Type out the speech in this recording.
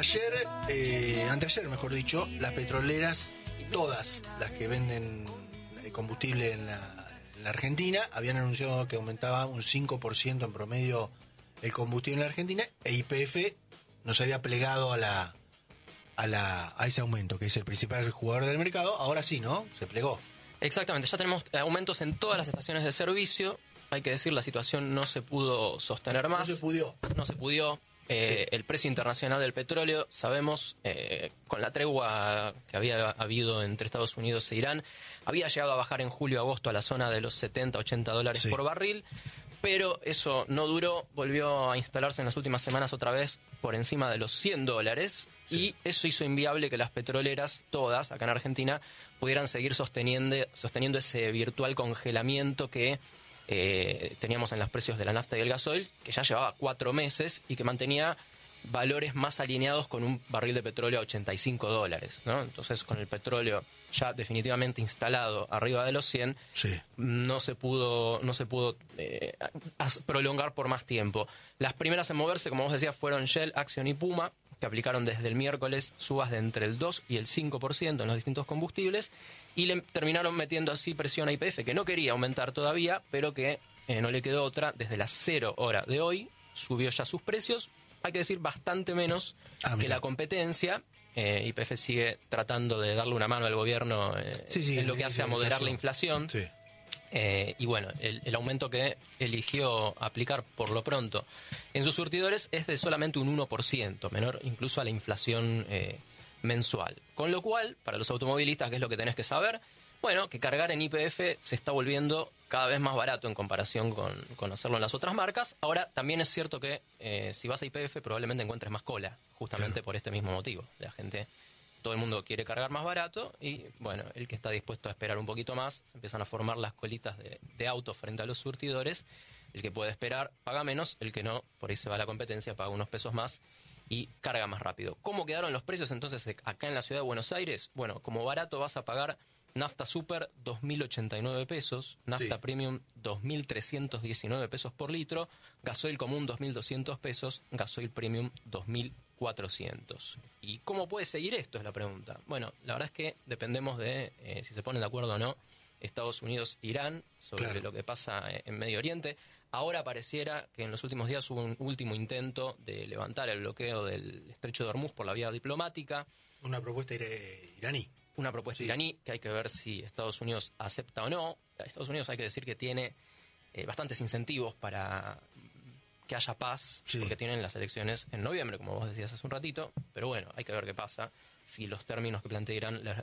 ayer, anteayer mejor dicho, las petroleras, todas las que venden combustible en la Argentina, habían anunciado que aumentaba un 5% en promedio el combustible en la Argentina, e YPF no se había plegado a ese aumento, que es el principal jugador del mercado. Ahora sí, ¿no? Se plegó. Exactamente, ya tenemos aumentos en todas las estaciones de servicio. Hay que decir, la situación no se pudo sostener más. No se pudió. El precio internacional del petróleo, sabemos, con la tregua que había habido entre Estados Unidos e Irán, había llegado a bajar en julio-agosto a la zona de los $70-80 por barril, pero eso no duró, volvió a instalarse en las últimas semanas otra vez por encima de los $100, y eso hizo inviable que las petroleras, todas, acá en Argentina, pudieran seguir sosteniendo ese virtual congelamiento que teníamos en los precios de la nafta y el gasoil, que ya llevaba 4 meses y que mantenía valores más alineados con un barril de petróleo a $85, ¿no? Entonces, con el petróleo ya definitivamente instalado arriba de los 100, no se pudo prolongar por más tiempo. Las primeras en moverse, como vos decías, fueron Shell, Axion y Puma, que aplicaron desde el miércoles subas de entre el 2 y el 5% en los distintos combustibles, y le terminaron metiendo así presión a YPF, que no quería aumentar todavía, pero que no le quedó otra. Desde las 0 hora de hoy subió ya sus precios, hay que decir bastante menos que la competencia. YPF sigue tratando de darle una mano al gobierno en lo que hace a moderar la inflación. Y bueno, el aumento que eligió aplicar por lo pronto en sus surtidores es de solamente un 1%, menor incluso a la inflación mensual. Con lo cual, para los automovilistas, ¿qué es lo que tenés que saber? Bueno, que cargar en YPF se está volviendo cada vez más barato en comparación con hacerlo en las otras marcas. Ahora, también es cierto que si vas a YPF probablemente encuentres más cola, justamente por este mismo motivo. La gente, todo el mundo quiere cargar más barato y, bueno, el que está dispuesto a esperar un poquito más, se empiezan a formar las colitas de autos frente a los surtidores. El que puede esperar paga menos, el que no, por ahí se va a la competencia, paga unos pesos más y carga más rápido. ¿Cómo quedaron los precios entonces acá en la ciudad de Buenos Aires? Bueno, como barato vas a pagar nafta super 2.089 pesos, nafta premium 2.319 pesos por litro, gasoil común 2.200 pesos, gasoil premium 2.400. ¿Y cómo puede seguir esto? Es la pregunta. Bueno, la verdad es que dependemos de si se ponen de acuerdo o no Estados Unidos e Irán sobre lo que pasa en Medio Oriente. Ahora pareciera que en los últimos días hubo un último intento de levantar el bloqueo del estrecho de Hormuz por la vía diplomática. Una propuesta iraní. Una propuesta iraní que hay que ver si Estados Unidos acepta o no. Estados Unidos, hay que decir que tiene bastantes incentivos para que haya paz, porque tienen las elecciones en noviembre, como vos decías hace un ratito. Pero bueno, hay que ver qué pasa, si los términos que plantea Irán